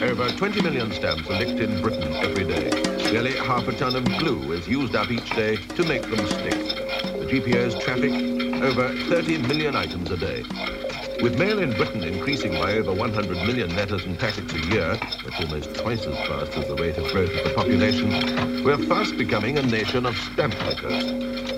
Over 20 million stamps are licked in Britain every day. Nearly half a ton of glue is used up each day to make them stick. The GPOs traffic over 30 million items a day. With mail in Britain increasing by over 100 million letters and packets a year, that's almost twice as fast as the rate of growth of the population, we're fast becoming a nation of stamp lickers.